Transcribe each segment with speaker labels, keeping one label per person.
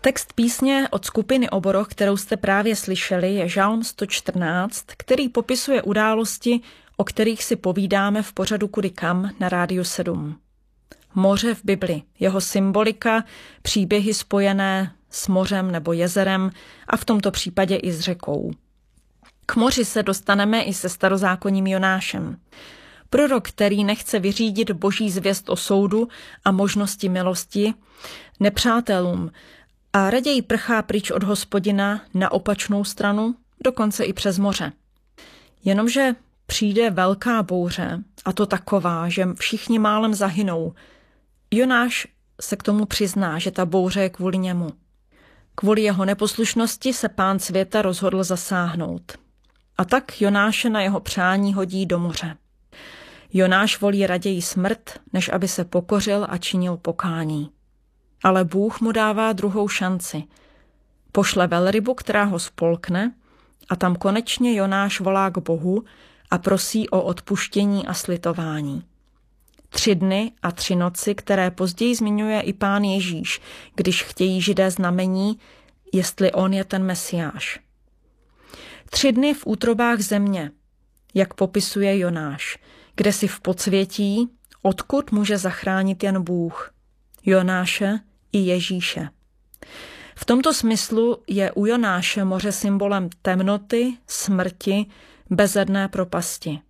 Speaker 1: Text písně od skupiny Oboroch, kterou jste právě slyšeli, je Žalm 114, který popisuje události, o kterých si povídáme v pořadu Kudy kam na Rádiu 7. Moře v Bibli, jeho symbolika, příběhy spojené s mořem nebo jezerem a v tomto případě i s řekou. K moři se dostaneme i se starozákonním Jonášem. Prorok, který nechce vyřídit boží zvěst o soudu a možnosti milosti nepřátelům a raději prchá pryč od Hospodina na opačnou stranu, dokonce i přes moře. Jenomže přijde velká bouře, a to taková, že všichni málem zahynou. Jonáš se k tomu přizná, že ta bouře je kvůli němu. Kvůli jeho neposlušnosti se Pán světa rozhodl zasáhnout. A tak Jonáše na jeho přání hodí do moře. Jonáš volí raději smrt, než aby se pokořil a činil pokání. Ale Bůh mu dává druhou šanci. Pošle velrybu, která ho spolkne, a tam konečně Jonáš volá k Bohu a prosí o odpuštění a slitování. 3 dny a 3 noci, které později zmiňuje i Pán Ježíš, když chtějí Židé znamení, jestli on je ten Mesiáš. 3 dny v útrobách země, jak popisuje Jonáš, kde si v podsvětí, odkud může zachránit jen Bůh, Jonáše i Ježíše. V tomto smyslu je u Jonáše moře symbolem temnoty, smrti, bezedné propasti.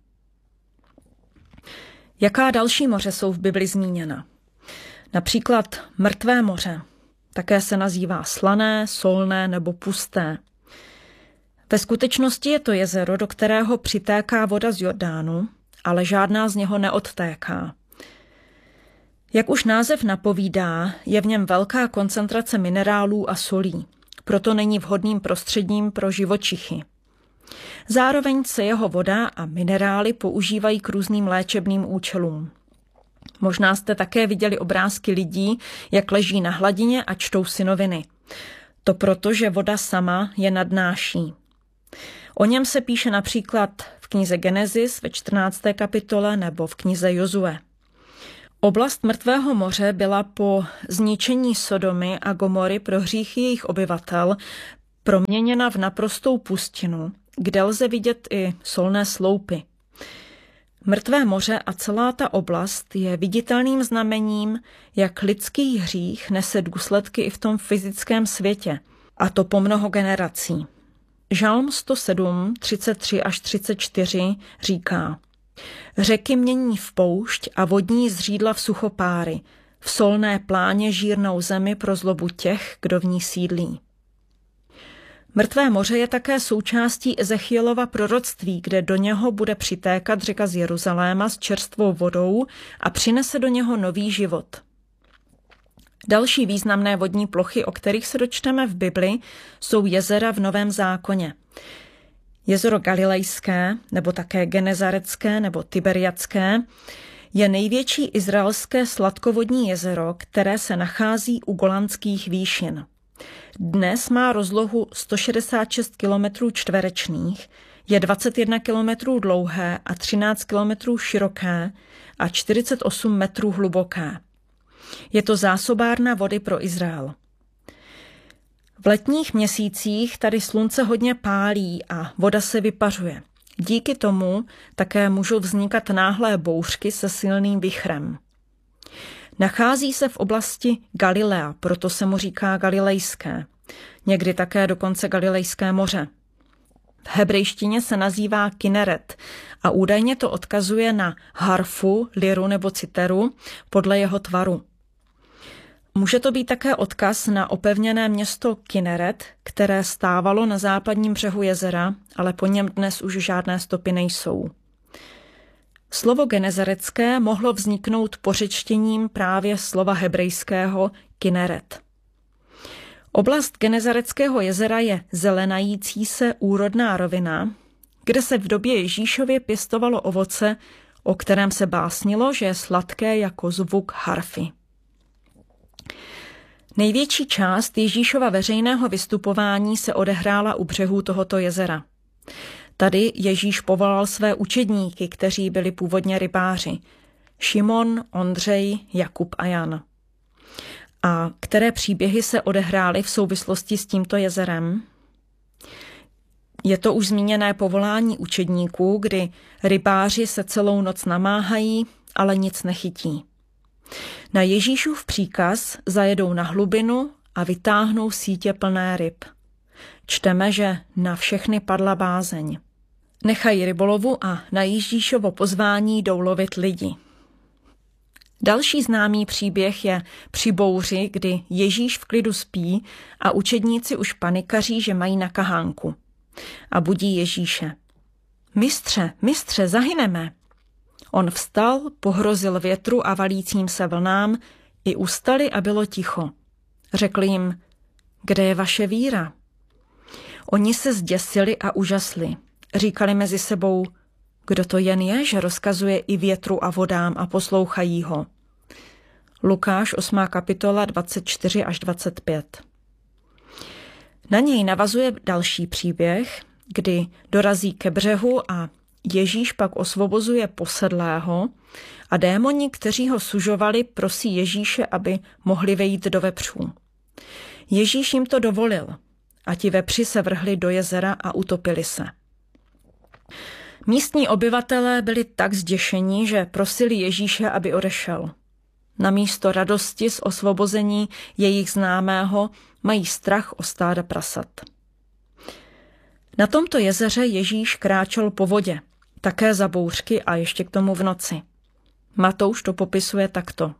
Speaker 1: Jaká další moře jsou v Bibli zmíněna? Například Mrtvé moře. Také se nazývá slané, solné nebo pusté. Ve skutečnosti je to jezero, do kterého přitéká voda z Jordánu, ale žádná z něho neodtéká. Jak už název napovídá, je v něm velká koncentrace minerálů a solí, proto není vhodným prostředím pro živočichy. Zároveň se jeho voda a minerály používají k různým léčebným účelům. Možná jste také viděli obrázky lidí, jak leží na hladině a čtou si noviny. To proto, že voda sama je nadnáší. O něm se píše například v knize Genesis ve 14. kapitole nebo v knize Jozue. Oblast Mrtvého moře byla po zničení Sodomy a Gomory pro hříchy jejich obyvatel proměněna v naprostou pustinu, kde lze vidět i solné sloupy. Mrtvé moře a celá ta oblast je viditelným znamením, jak lidský hřích nese důsledky i v tom fyzickém světě, a to po mnoho generací. Žalm 107, 33 až 34 říká: Řeky mění v poušť a vodní zřídla v suchopáry, v solné pláně žírnou zemi pro zlobu těch, kdo v ní sídlí. Mrtvé moře je také součástí Ezechielova proroctví, kde do něho bude přitékat řeka z Jeruzaléma s čerstvou vodou a přinese do něho nový život. Další významné vodní plochy, o kterých se dočteme v Bibli, jsou jezera v Novém zákoně. Jezero Galilejské, nebo také Genezarecké nebo Tiberiadské, je největší izraelské sladkovodní jezero, které se nachází u Golanských výšin. Dnes má rozlohu 166 km čtverečných, je 21 km dlouhé a 13 km široké a 48 metrů hluboké. Je to zásobárna vody pro Izrael. V letních měsících tady slunce hodně pálí a voda se vypařuje. Díky tomu také můžou vznikat náhlé bouřky se silným vichrem. Nachází se v oblasti Galilea, proto se mu říká Galilejské. Někdy také dokonce Galilejské moře. V hebrejštině se nazývá Kineret a údajně to odkazuje na harfu, liru nebo citeru podle jeho tvaru. Může to být také odkaz na opevněné město Kineret, které stávalo na západním břehu jezera, ale po něm dnes už žádné stopy nejsou. Slovo genezarecké mohlo vzniknout pořečtěním právě slova hebrejského Kineret. Oblast Genezareckého jezera je zelenající se úrodná rovina, kde se v době Ježíšově pěstovalo ovoce, o kterém se básnilo, že je sladké jako zvuk harfy. Největší část Ježíšova veřejného vystupování se odehrála u břehů tohoto jezera. Tady Ježíš povolal své učedníky, kteří byli původně rybáři: Šimon, Ondřej, Jakub a Jan. A které příběhy se odehrály v souvislosti s tímto jezerem? Je to už zmíněné povolání učedníků, kdy rybáři se celou noc namáhají, ale nic nechytí. Na Ježíšův příkaz zajedou na hlubinu a vytáhnou sítě plné ryb. Čteme, že na všechny padla bázeň. Nechají rybolovu a na Ježíšovo pozvání jdou lovit lidi. Další známý příběh je při bouři, kdy Ježíš v klidu spí a učedníci už panikaří, že mají na kahánku. A budí Ježíše. Mistře, zahyneme. On vstal, pohrozil větru a valícím se vlnám, i ustali a bylo ticho. Řekl jim, kde je vaše víra? Oni se zděsili a úžasli. Říkali mezi sebou, kdo to jen je, že rozkazuje i větru a vodám a poslouchají ho. Lukáš 8. kapitola 24 až 25. Na něj navazuje další příběh, kdy dorazí ke břehu a Ježíš pak osvobozuje posedlého a démoni, kteří ho sužovali, prosí Ježíše, aby mohli vejít do vepřů. Ježíš jim to dovolil a ti vepři se vrhli do jezera a utopili se. Místní obyvatelé byli tak zděšení, že prosili Ježíše, aby odešel. Namísto radosti z osvobození jejich známého mají strach o stáda prasat. Na tomto jezeře Ježíš kráčel po vodě, také za bouřky a ještě k tomu v noci. Matouš to popisuje takto.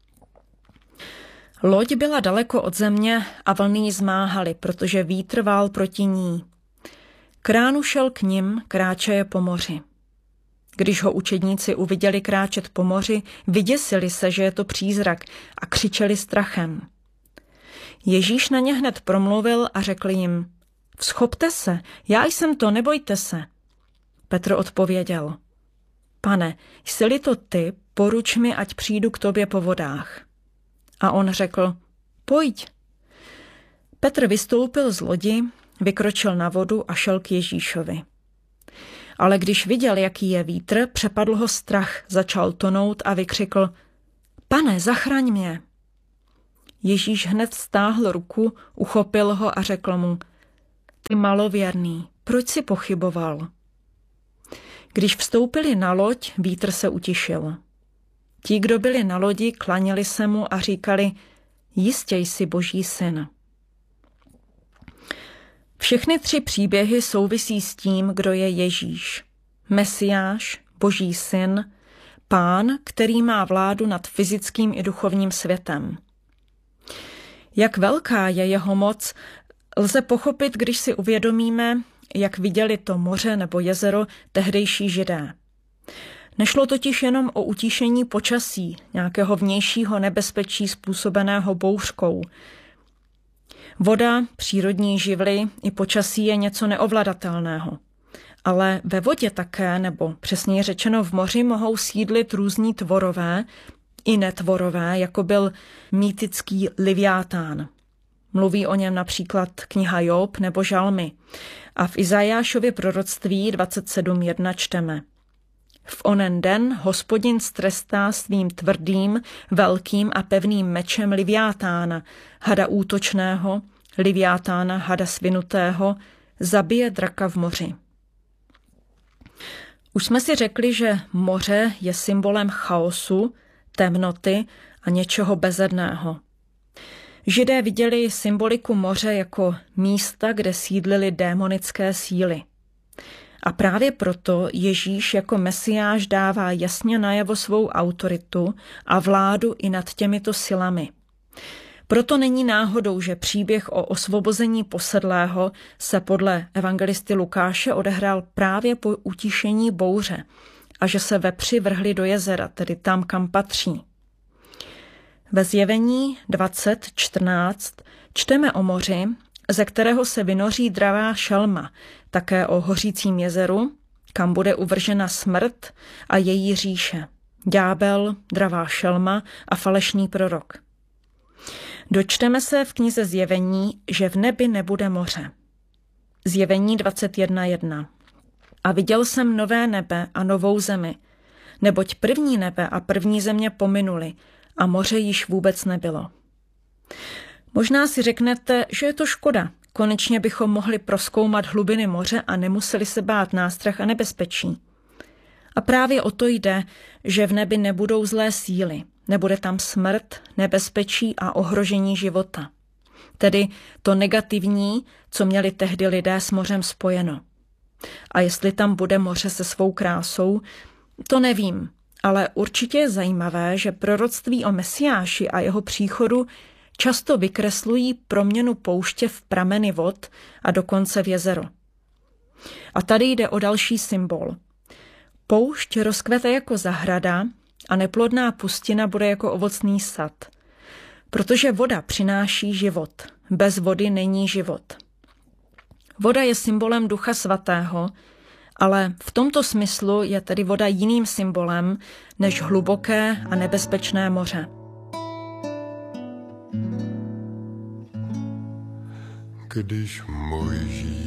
Speaker 1: Loď byla daleko od země a vlny ji zmáhaly, protože vítr vál proti ní. Kránu šel k nim, kráčeje po moři. Když ho učedníci uviděli kráčet po moři, vyděsili se, že je to přízrak a křičeli strachem. Ježíš na ně hned promluvil a řekl jim, vzchopte se, já jsem to, nebojte se. Petr odpověděl, Pane, jsi-li to ty, poruč mi, ať přijdu k tobě po vodách. A on řekl, pojď. Petr vystoupil z lodi, vykročil na vodu a šel k Ježíšovi. Ale když viděl, jaký je vítr, přepadl ho strach, začal tonout a vykřikl, Pane, zachraň mě. Ježíš hned stáhl ruku, uchopil ho a řekl mu, ty malověrný, proč jsi pochyboval? Když vstoupili na loď, vítr se utišil. Ti, kdo byli na lodi, klaněli se mu a říkali, jistě jsi Boží syn. Všechny tři příběhy souvisí s tím, kdo je Ježíš. Mesiáš, Boží syn, Pán, který má vládu nad fyzickým i duchovním světem. Jak velká je jeho moc, lze pochopit, když si uvědomíme, jak viděli to moře nebo jezero tehdejší Židé. Nešlo totiž jenom o utišení počasí, nějakého vnějšího nebezpečí způsobeného bouřkou. Voda, přírodní živly i počasí je něco neovladatelného. Ale ve vodě také, nebo přesněji řečeno v moři, mohou sídlit různí tvorové i netvorové, jako byl mýtický Liviátán. Mluví o něm například kniha Job nebo Žalmy. A v Izajášově proroctví 27.1 čteme. V onen den Hospodin strestá svým tvrdým, velkým a pevným mečem Liviátána, hada útočného, Liviátána, hada svinutého, zabije draka v moři. Už jsme si řekli, že moře je symbolem chaosu, temnoty a něčeho bezedného. Židé viděli symboliku moře jako místa, kde sídlily démonické síly. A právě proto Ježíš jako Mesiáš dává jasně najevo svou autoritu a vládu i nad těmito silami. Proto není náhodou, že příběh o osvobození posedlého se podle evangelisty Lukáše odehrál právě po utišení bouře a že se vepři vrhli do jezera, tedy tam, kam patří. Ve Zjevení 20.14 čteme o moři, ze kterého se vynoří dravá šelma, také o hořícím jezeru, kam bude uvržena smrt a její říše, ďábel, dravá šelma a falešný prorok. Dočteme se v knize Zjevení, že v nebi nebude moře. Zjevení 21.1. A viděl jsem nové nebe a novou zemi, neboť první nebe a první země pominuly a moře již vůbec nebylo. Možná si řeknete, že je to škoda. Konečně bychom mohli prozkoumat hlubiny moře a nemuseli se bát nástrah a nebezpečí. A právě o to jde, že v nebi nebudou zlé síly, nebude tam smrt, nebezpečí a ohrožení života. Tedy to negativní, co měli tehdy lidé s mořem spojeno. A jestli tam bude moře se svou krásou, to nevím, ale určitě je zajímavé, že proroctví o Mesiáši a jeho příchodu často vykreslují proměnu pouště v prameny vod a dokonce v jezero. A tady jde o další symbol. Poušť rozkvete jako zahrada a neplodná pustina bude jako ovocný sad. Protože voda přináší život. Bez vody není život. Voda je symbolem Ducha Svatého, ale v tomto smyslu je tedy voda jiným symbolem než hluboké a nebezpečné moře.
Speaker 2: Když Mojžíš